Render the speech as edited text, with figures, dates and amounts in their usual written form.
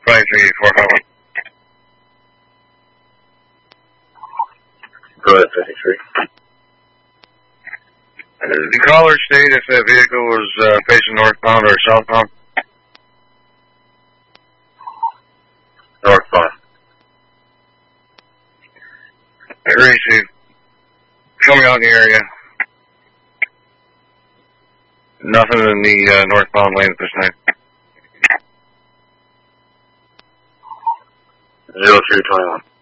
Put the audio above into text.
23-451. Go ahead, 53. The caller state if that vehicle was facing northbound or southbound? Northbound. Receive. Coming out in the area. Nothing in the northbound lane at this time. 0321.